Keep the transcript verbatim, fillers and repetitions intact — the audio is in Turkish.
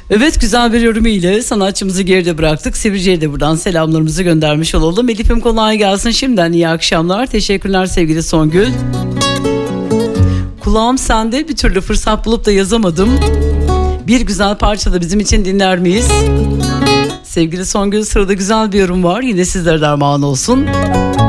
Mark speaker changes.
Speaker 1: Evet, güzel bir yorum ile sanatçımızı geride bıraktık. Sivrice'ye de buradan selamlarımızı göndermiş olalım. Elif'im kolay gelsin şimdiden, iyi akşamlar. Teşekkürler sevgili Songül. Kulağım sende, bir türlü fırsat bulup da yazamadım. Bir güzel parça da bizim için dinler miyiz? Sevgili Songül, sırada güzel bir yorum var. Yine sizlere derman olsun.